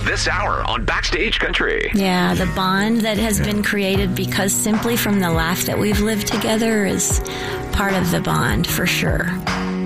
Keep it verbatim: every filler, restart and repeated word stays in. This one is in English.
this hour on Backstage Country. Yeah, the bond that has been created because simply from the laugh that we've lived together is part of the bond for sure.